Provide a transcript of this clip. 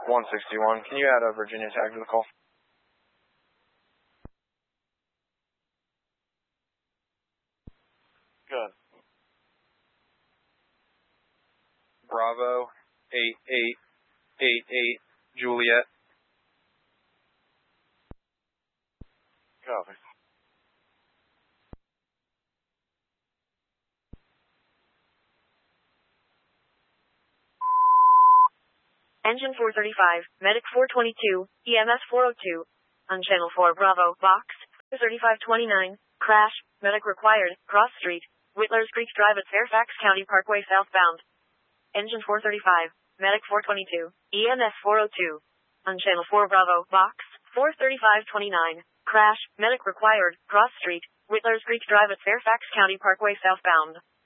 161. Can you add a Virginia tag to the call? Good. Bravo 8888 Juliet. Copy. Engine 435, Medic 422, EMS 402. On Channel 4 Bravo, Box 3529, crash, medic required, cross street, Whittlers Creek Drive at Fairfax County Parkway southbound. Engine 435, Medic 422, EMS 402. On Channel 4 Bravo, Box 43529, crash, medic required, cross street, Whittlers Creek Drive at Fairfax County Parkway southbound.